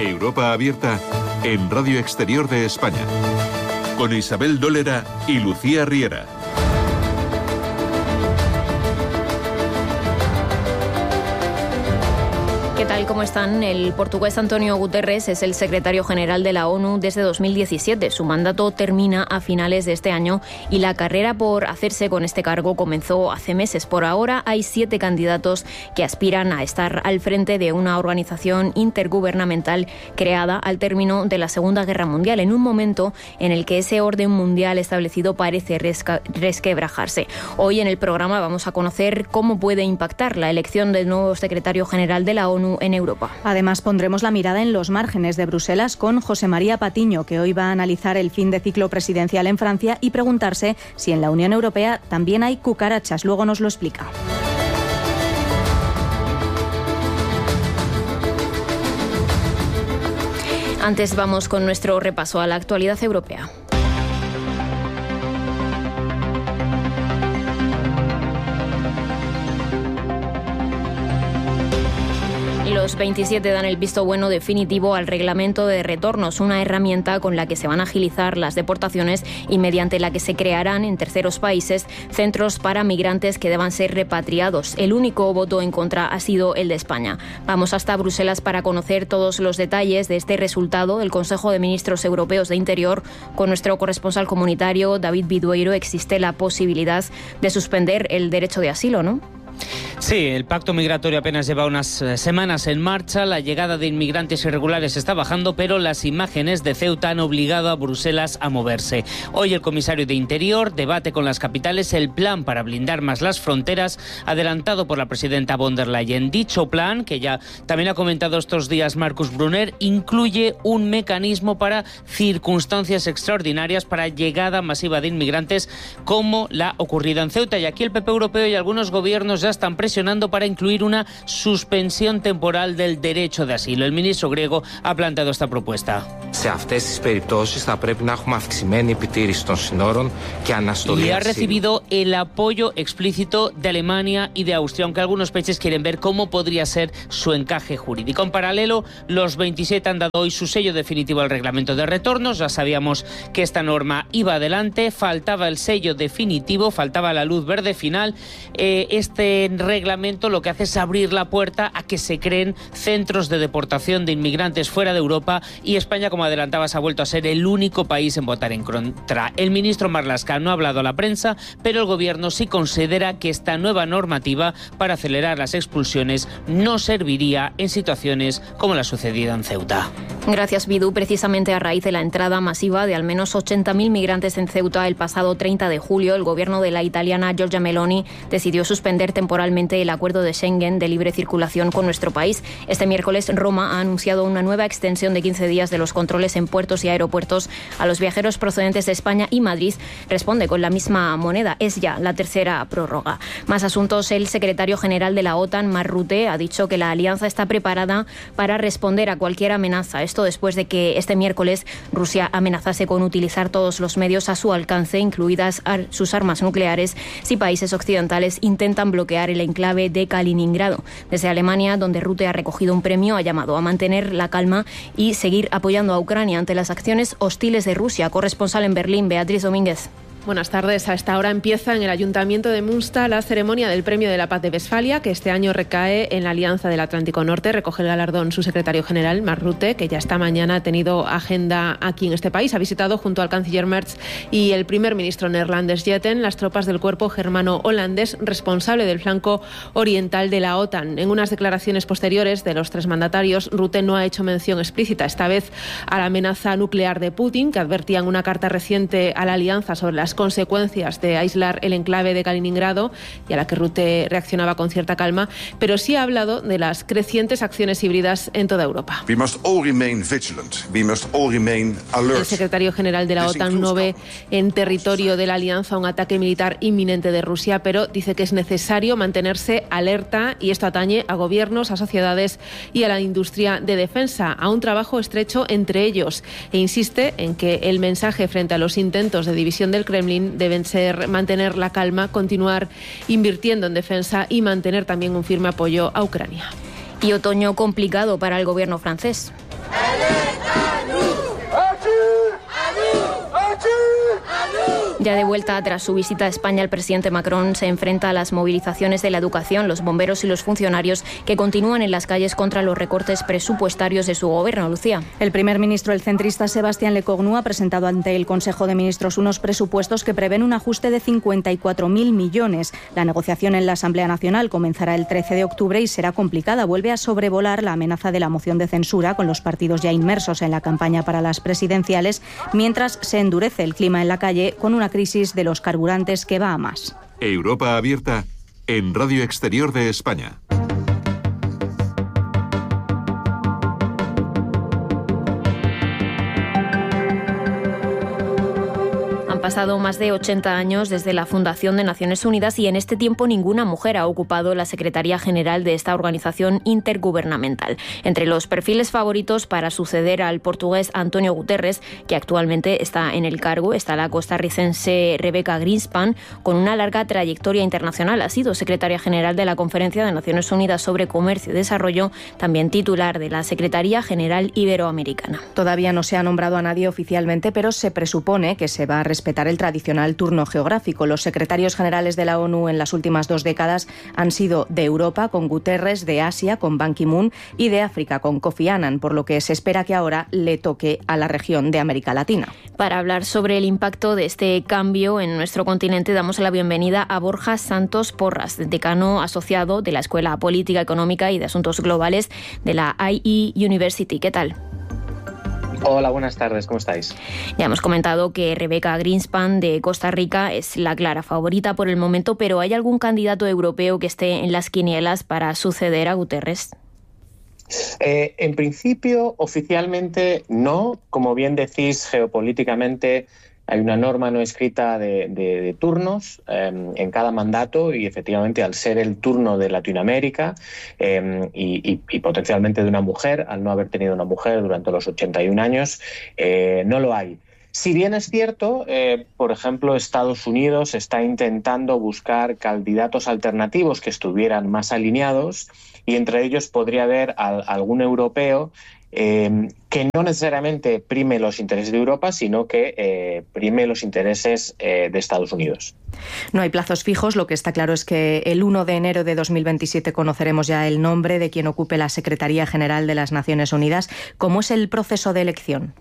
Europa Abierta en Radio Exterior de España, con Isabel Dólera y Lucía Riera. ¿Qué tal? ¿Cómo están? El portugués António Guterres es el secretario general de la ONU desde 2017. Su mandato termina a finales de este año y la carrera por hacerse con este cargo comenzó hace meses. Por ahora hay 7 candidatos que aspiran a estar al frente de una organización intergubernamental creada al término de la Segunda Guerra Mundial, en un momento en el que ese orden mundial establecido parece resquebrajarse. Hoy en el programa vamos a conocer cómo puede impactar la elección del nuevo secretario general de la ONU en Europa. Además, pondremos la mirada en los márgenes de Bruselas con José María Patiño, que hoy va a analizar el fin de ciclo presidencial en Francia y preguntarse si en la Unión Europea también hay cucarachas. Luego nos lo explica. Antes vamos con nuestro repaso a la actualidad europea. Los 27 dan el visto bueno definitivo al reglamento de retornos, una herramienta con la que se van a agilizar las deportaciones y mediante la que se crearán en terceros países centros para migrantes que deban ser repatriados. El único voto en contra ha sido el de España. Vamos hasta Bruselas para conocer todos los detalles de este resultado del Consejo de Ministros Europeos de Interior. Con nuestro corresponsal comunitario, David Bidueiro, existe la posibilidad de suspender el derecho de asilo, ¿no? Sí, el pacto migratorio apenas lleva unas semanas en marcha. La llegada de inmigrantes irregulares está bajando, pero las imágenes de Ceuta han obligado a Bruselas a moverse. Hoy el comisario de Interior debate con las capitales el plan para blindar más las fronteras, adelantado por la presidenta von der Leyen. Dicho plan, que ya también ha comentado estos días Markus Brunner, incluye un mecanismo para circunstancias extraordinarias para llegada masiva de inmigrantes, como la ocurrida en Ceuta. Y aquí el PP europeo y algunos gobiernos ya están presionando para incluir una suspensión temporal del derecho de asilo. El ministro griego ha planteado esta propuesta. Y ha recibido el apoyo explícito de Alemania y de Austria, aunque algunos países quieren ver cómo podría ser su encaje jurídico. En paralelo, los 27 han dado hoy su sello definitivo al reglamento de retornos. Ya sabíamos que esta norma iba adelante, faltaba el sello definitivo, faltaba la luz verde final. Este reglamento lo que hace es abrir la puerta a que se creen centros de deportación de inmigrantes fuera de Europa, y España, como adelantabas, ha vuelto a ser el único país en votar en contra. El ministro Marlaska no ha hablado a la prensa, pero el gobierno sí considera que esta nueva normativa para acelerar las expulsiones no serviría en situaciones como la sucedida en Ceuta. Gracias, Bidu. Precisamente a raíz de la entrada masiva de al menos 80.000 migrantes en Ceuta el pasado 30 de julio, el gobierno de la italiana Giorgia Meloni decidió suspender temporalmente el acuerdo de Schengen de libre circulación con nuestro país. Este miércoles Roma ha anunciado una nueva extensión de 15 días de los controles en puertos y aeropuertos a los viajeros procedentes de España, y Madrid responde con la misma moneda. Es ya la tercera prórroga. Más asuntos. El secretario general de la OTAN, Mark Rutte, ha dicho que la alianza está preparada para responder a cualquier amenaza. Esto después de que este miércoles Rusia amenazase con utilizar todos los medios a su alcance, incluidas sus armas nucleares, si países occidentales intentan bloquear el enclave de Kaliningrado. Desde Alemania, donde Rutte ha recogido un premio, ha llamado a mantener la calma y seguir apoyando a Ucrania ante las acciones hostiles de Rusia. Corresponsal en Berlín, Beatriz Domínguez. Buenas tardes. A esta hora empieza en el Ayuntamiento de Münster la ceremonia del Premio de la Paz de Westfalia, que este año recae en la Alianza del Atlántico Norte. Recoge el galardón su secretario general, Mark Rutte, que ya esta mañana ha tenido agenda aquí en este país. Ha visitado junto al canciller Merz y el primer ministro neerlandés Jetten las tropas del cuerpo germano-holandés responsable del flanco oriental de la OTAN. En unas declaraciones posteriores de los tres mandatarios, Rutte no ha hecho mención explícita, esta vez, a la amenaza nuclear de Putin, que advertía en una carta reciente a la alianza sobre las consecuencias de aislar el enclave de Kaliningrado, y a la que Rutte reaccionaba con cierta calma, pero sí ha hablado de las crecientes acciones híbridas en toda Europa. El secretario general de la OTAN no ve en territorio de la alianza un ataque militar inminente de Rusia, pero dice que es necesario mantenerse alerta, y esto atañe a gobiernos, a sociedades y a la industria de defensa, a un trabajo estrecho entre ellos, e insiste en que el mensaje frente a los intentos de división del Kremlin deben ser mantener la calma, continuar invirtiendo en defensa y mantener también un firme apoyo a Ucrania. Y otoño complicado para el gobierno francés. Ya de vuelta tras su visita a España, el presidente Macron se enfrenta a las movilizaciones de la educación, los bomberos y los funcionarios que continúan en las calles contra los recortes presupuestarios de su gobierno. Lucía. El primer ministro, el centrista Sébastien Lecornu, ha presentado ante el Consejo de Ministros unos presupuestos que prevén un ajuste de 54.000 millones. La negociación en la Asamblea Nacional comenzará el 13 de octubre y será complicada. Vuelve a sobrevolar la amenaza de la moción de censura con los partidos ya inmersos en la campaña para las presidenciales, mientras se endurece el clima en la calle con una crisis de los carburantes que va a más. Europa abierta en Radio Exterior de España. Han pasado más de 80 años desde la fundación de Naciones Unidas y en este tiempo ninguna mujer ha ocupado la Secretaría General de esta organización intergubernamental. Entre los perfiles favoritos para suceder al portugués António Guterres, que actualmente está en el cargo, está la costarricense Rebecca Greenspan, con una larga trayectoria internacional. Ha sido secretaria general de la Conferencia de Naciones Unidas sobre Comercio y Desarrollo, también titular de la Secretaría General Iberoamericana. Todavía no se ha nombrado a nadie oficialmente, pero se presupone que se va a respetar el tradicional turno geográfico. Los secretarios generales de la ONU en las últimas 2 décadas han sido de Europa con Guterres, de Asia con Ban Ki-moon y de África con Kofi Annan, por lo que se espera que ahora le toque a la región de América Latina. Para hablar sobre el impacto de este cambio en nuestro continente, damos la bienvenida a Borja Santos Porras, decano asociado de la Escuela Política, Económica y de Asuntos Globales de la IE University. ¿Qué tal? Hola, buenas tardes, ¿cómo estáis? Ya hemos comentado que Rebecca Greenspan de Costa Rica es la clara favorita por el momento, pero ¿hay algún candidato europeo que esté en las quinielas para suceder a Guterres? En principio, oficialmente no. Como bien decís, geopolíticamente hay una norma no escrita de turnos en cada mandato y efectivamente al ser el turno de Latinoamérica y potencialmente de una mujer, al no haber tenido una mujer durante los 81 años, no lo hay. Si bien es cierto, por ejemplo, Estados Unidos está intentando buscar candidatos alternativos que estuvieran más alineados y entre ellos podría haber algún europeo que no necesariamente prime los intereses de Europa, sino que prime los intereses de Estados Unidos. No hay plazos fijos, lo que está claro es que el 1 de enero de 2027 conoceremos ya el nombre de quien ocupe la Secretaría General de las Naciones Unidas. ¿Cómo es el proceso de elección?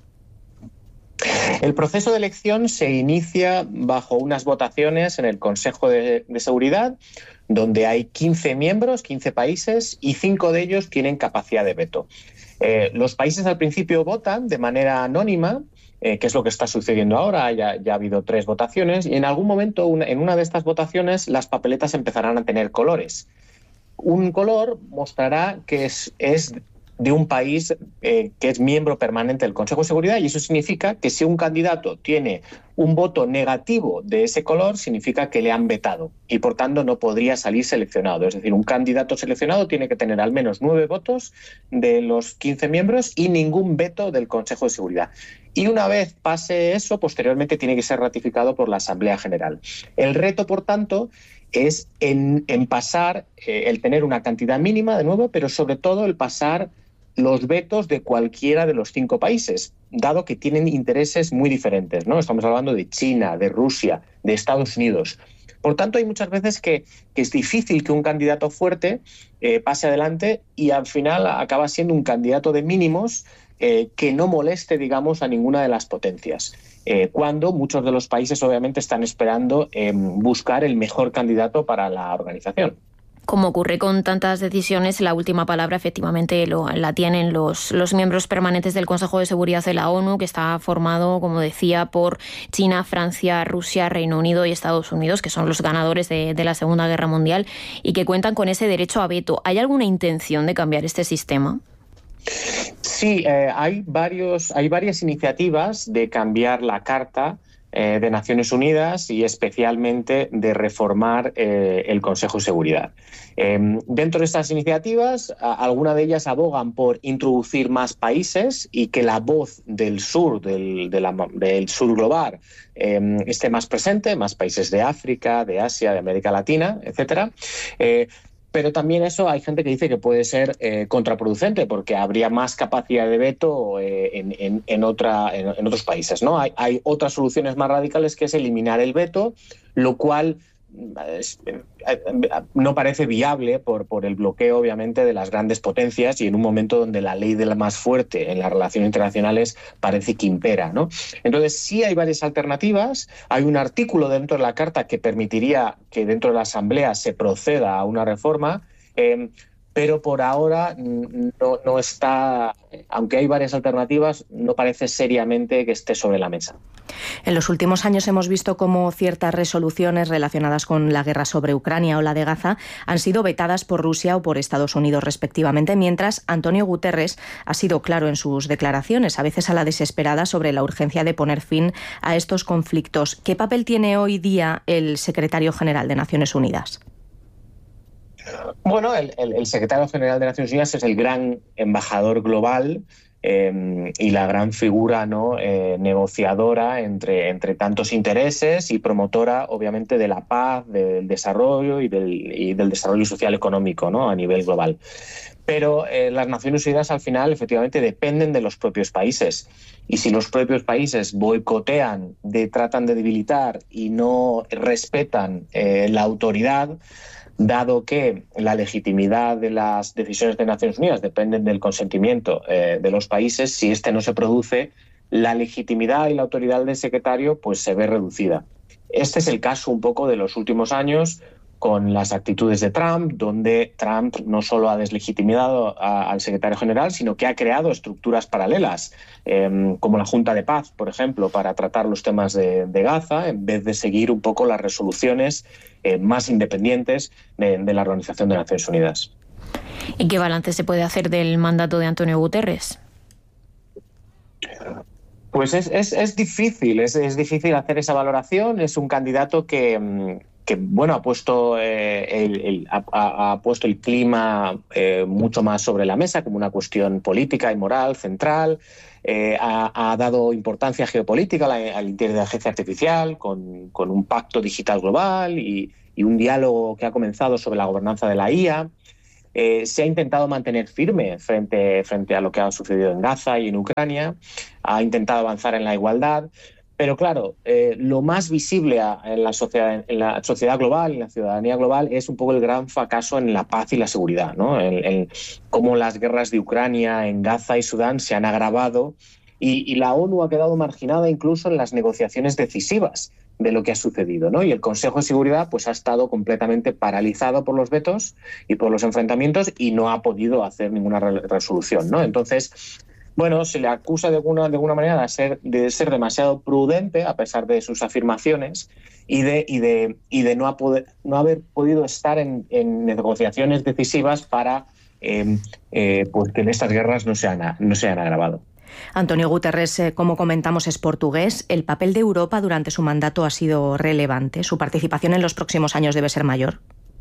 El proceso de elección se inicia bajo unas votaciones en el Consejo de Seguridad, donde hay 15 miembros, 15 países, y 5 de ellos tienen capacidad de veto. Los países al principio votan de manera anónima, que es lo que está sucediendo ahora. Ya ha habido 3 votaciones y en algún momento en una de estas votaciones las papeletas empezarán a tener colores. Un color mostrará que es de un país que es miembro permanente del Consejo de Seguridad y eso significa que si un candidato tiene un voto negativo de ese color, significa que le han vetado y por tanto no podría salir seleccionado. Es decir, un candidato seleccionado tiene que tener al menos 9 votos de los 15 miembros y ningún veto del Consejo de Seguridad. Y una vez pase eso, posteriormente tiene que ser ratificado por la Asamblea General. El reto, por tanto, es en pasar, el tener una cantidad mínima, de nuevo, pero sobre todo el pasar los vetos de cualquiera de los 5 países, dado que tienen intereses muy diferentes, ¿no? Estamos hablando de China, de Rusia, de Estados Unidos. Por tanto, hay muchas veces que es difícil que un candidato fuerte pase adelante y al final acaba siendo un candidato de mínimos que no moleste, digamos, a ninguna de las potencias. Cuando muchos de los países obviamente están esperando buscar el mejor candidato para la organización. Como ocurre con tantas decisiones, la última palabra efectivamente la tienen los miembros permanentes del Consejo de Seguridad de la ONU, que está formado, como decía, por China, Francia, Rusia, Reino Unido y Estados Unidos, que son los ganadores de la Segunda Guerra Mundial y que cuentan con ese derecho a veto. ¿Hay alguna intención de cambiar este sistema? Sí, hay varias iniciativas de cambiar la Carta de Naciones Unidas y especialmente de reformar el Consejo de Seguridad. Dentro de estas iniciativas, algunas de ellas abogan por introducir más países y que la voz del sur, del sur global, esté más presente, más países de África, de Asia, de América Latina, etcétera. Pero también eso hay gente que dice que puede ser contraproducente porque habría más capacidad de veto en otros países, ¿no? Hay otras soluciones más radicales, que es eliminar el veto, lo cual no parece viable por el bloqueo, obviamente, de las grandes potencias y en un momento donde la ley de la más fuerte en las relaciones internacionales parece que impera, ¿no? Entonces, sí hay varias alternativas. Hay un artículo dentro de la Carta que permitiría que dentro de la Asamblea se proceda a una reforma, pero por ahora no está, aunque hay varias alternativas, no parece seriamente que esté sobre la mesa. En los últimos años hemos visto cómo ciertas resoluciones relacionadas con la guerra sobre Ucrania o la de Gaza han sido vetadas por Rusia o por Estados Unidos respectivamente, mientras Antonio Guterres ha sido claro en sus declaraciones, a veces a la desesperada, sobre la urgencia de poner fin a estos conflictos. ¿Qué papel tiene hoy día el secretario general de Naciones Unidas? Bueno, el secretario general de Naciones Unidas es el gran embajador global y la gran figura, ¿no?, negociadora entre tantos intereses y promotora, obviamente, de la paz, del desarrollo y del desarrollo social económico, ¿no?, a nivel global. Pero las Naciones Unidas, al final, efectivamente, dependen de los propios países. Y si los propios países boicotean, tratan de debilitar y no respetan la autoridad, dado que la legitimidad de las decisiones de Naciones Unidas dependen del consentimiento de los países, si este no se produce, la legitimidad y la autoridad del secretario pues se ve reducida. Este es el caso un poco de los últimos años, con las actitudes de Trump, donde Trump no solo ha deslegitimado al secretario general, sino que ha creado estructuras paralelas, como la Junta de Paz, por ejemplo, para tratar los temas de Gaza, en vez de seguir un poco las resoluciones más independientes de la Organización de Naciones Unidas. ¿Y qué balance se puede hacer del mandato de Antonio Guterres? Pues es difícil, es difícil hacer esa valoración. Es un candidato que bueno, ha puesto el clima mucho más sobre la mesa como una cuestión política y moral central. Ha dado importancia geopolítica a la inteligencia artificial con un pacto digital global y un diálogo que ha comenzado sobre la gobernanza de la IA. Se ha intentado mantener firme frente a lo que ha sucedido en Gaza y en Ucrania. Ha intentado avanzar en la igualdad. Pero claro, lo más visible en la sociedad global, en la ciudadanía global, es un poco el gran fracaso en la paz y la seguridad, ¿no? En cómo las guerras de Ucrania, en Gaza y Sudán se han agravado y la ONU ha quedado marginada incluso en las negociaciones decisivas de lo que ha sucedido, ¿no? Y el Consejo de Seguridad pues ha estado completamente paralizado por los vetos y por los enfrentamientos y no ha podido hacer ninguna resolución, ¿no? Entonces, bueno, se le acusa de alguna manera de ser demasiado prudente a pesar de sus afirmaciones y de no haber podido estar en negociaciones decisivas para pues que estas guerras no se han agravado. Antonio Guterres, como comentamos, es portugués. ¿El papel de Europa durante su mandato ha sido relevante? ¿Su participación en los próximos años debe ser mayor?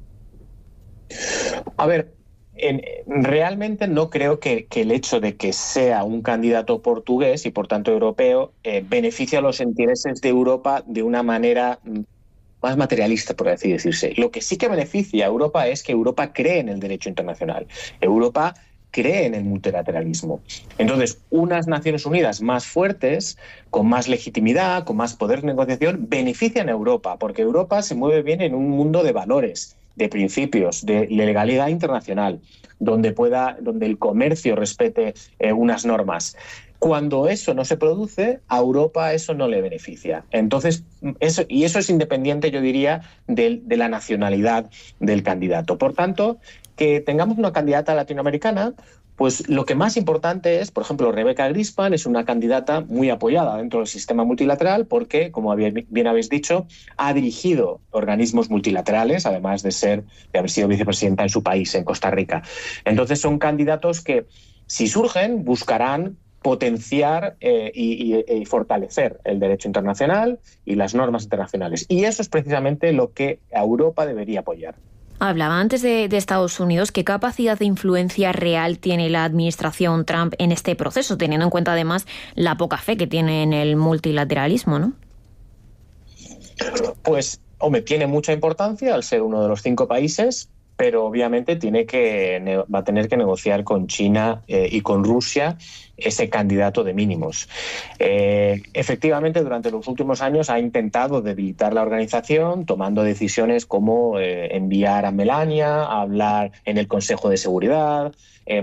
A ver, realmente no creo que el hecho de que sea un candidato portugués y por tanto europeo beneficie a los intereses de Europa de una manera más materialista, por así decirse. Lo que sí que beneficia a Europa es que Europa cree en el derecho internacional. Europa cree en el multilateralismo. Entonces, unas Naciones Unidas más fuertes, con más legitimidad, con más poder de negociación, benefician a Europa, porque Europa se mueve bien en un mundo de valores, de principios, de legalidad internacional, donde el comercio respete unas normas. Cuando eso no se produce, a Europa eso no le beneficia. Entonces, eso es independiente, yo diría, de la nacionalidad del candidato. Por tanto, que tengamos una candidata latinoamericana, pues lo que más importante es, por ejemplo, Rebecca Grispan es una candidata muy apoyada dentro del sistema multilateral porque, como bien habéis dicho, ha dirigido organismos multilaterales, además de haber sido vicepresidenta en su país, en Costa Rica. Entonces son candidatos que, si surgen, buscarán potenciar y fortalecer el derecho internacional y las normas internacionales. Y eso es precisamente lo que Europa debería apoyar. Hablaba antes de Estados Unidos. ¿Qué capacidad de influencia real tiene la administración Trump en este proceso, teniendo en cuenta además la poca fe que tiene en el multilateralismo, ¿no? Pues, hombre, tiene mucha importancia al ser uno de los 5 países, pero obviamente va a tener que negociar con China y con Rusia ese candidato de mínimos. Efectivamente, durante los últimos años ha intentado debilitar la organización, tomando decisiones como enviar a Melania a hablar en el Consejo de Seguridad,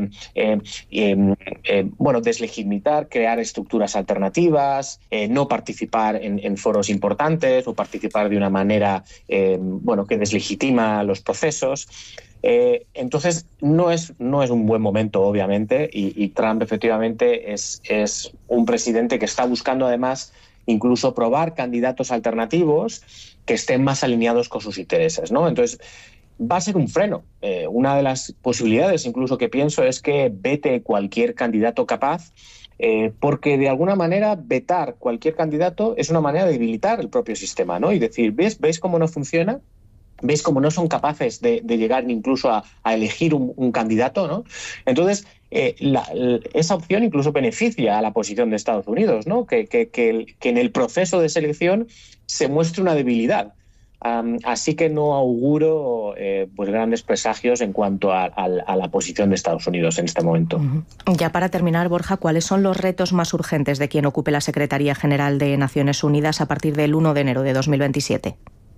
deslegitimar, crear estructuras alternativas, no participar en foros importantes o participar de una manera que deslegitima los procesos. Entonces no es un buen momento, obviamente, y Trump efectivamente es un presidente que está buscando además incluso probar candidatos alternativos que estén más alineados con sus intereses, ¿no? Entonces va a ser un freno. Una de las posibilidades incluso que pienso es que vete cualquier candidato capaz, porque de alguna manera vetar cualquier candidato es una manera de debilitar el propio sistema, ¿no? Y decir, ¿veis cómo no funciona? ¿Veis cómo no son capaces de llegar incluso a elegir un candidato, ¿no? Entonces, esa opción incluso beneficia a la posición de Estados Unidos, ¿no? Que en el proceso de selección se muestre una debilidad. Así que no auguro grandes presagios en cuanto a la posición de Estados Unidos en este momento. Ya para terminar, Borja, ¿cuáles son los retos más urgentes de quien ocupe la Secretaría General de Naciones Unidas a partir del 1 de enero de 2027?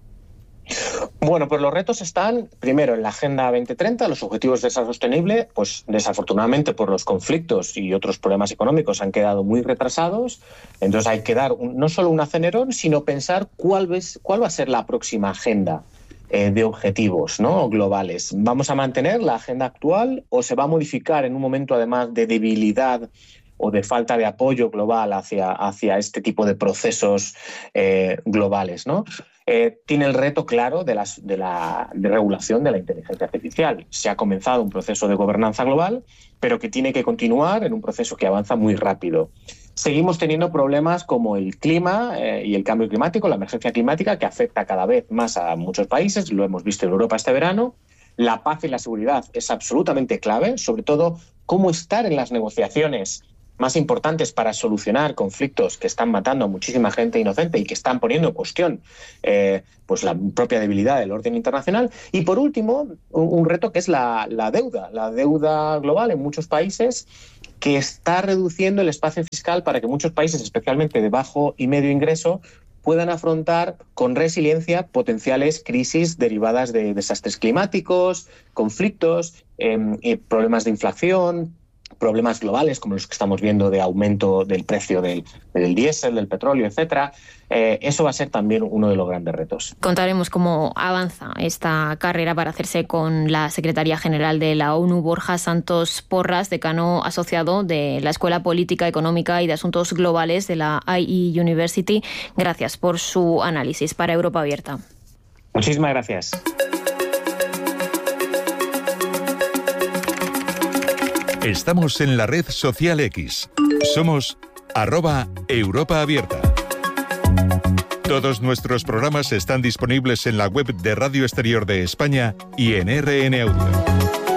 Bueno, pues los retos están, primero, en la Agenda 2030, los Objetivos de Desarrollo Sostenible, pues desafortunadamente por los conflictos y otros problemas económicos han quedado muy retrasados. Entonces hay que dar no solo un acelerón, sino pensar cuál va a ser la próxima agenda de objetivos, ¿no?, globales. ¿Vamos a mantener la agenda actual o se va a modificar en un momento además de debilidad o de falta de apoyo global hacia este tipo de procesos globales, ¿no? Tiene el reto claro de regulación de la inteligencia artificial. Se ha comenzado un proceso de gobernanza global, pero que tiene que continuar en un proceso que avanza muy rápido. Seguimos teniendo problemas como el clima y el cambio climático, la emergencia climática, que afecta cada vez más a muchos países. Lo hemos visto en Europa este verano. La paz y la seguridad es absolutamente clave, sobre todo cómo estar en las negociaciones más importantes para solucionar conflictos que están matando a muchísima gente inocente y que están poniendo en cuestión la propia debilidad del orden internacional. Y por último, un reto que es la deuda global en muchos países, que está reduciendo el espacio fiscal para que muchos países, especialmente de bajo y medio ingreso, puedan afrontar con resiliencia potenciales crisis derivadas de desastres climáticos, conflictos, problemas de inflación, problemas globales como los que estamos viendo de aumento del precio del diésel, del petróleo, etcétera. Eso va a ser también uno de los grandes retos. Contaremos cómo avanza esta carrera para hacerse con la Secretaría General de la ONU. Borja Santos Porras, decano asociado de la Escuela Política, Económica y de Asuntos Globales de la IE University. Gracias por su análisis para Europa Abierta. Muchísimas gracias. Estamos en la red social X. Somos @EuropaAbierta. Todos nuestros programas están disponibles en la web de Radio Exterior de España y en RN Audio.